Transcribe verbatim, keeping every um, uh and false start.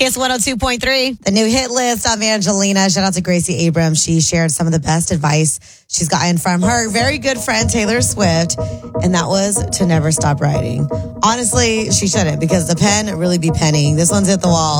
Kiss one oh two point three. The new hit list of Angelina. Shout out to Gracie Abrams. She shared some of the best advice she's gotten from her very good friend Taylor Swift, and that was to never stop writing. Honestly, she shouldn't, because the pen really be penning. This one's hit the wall.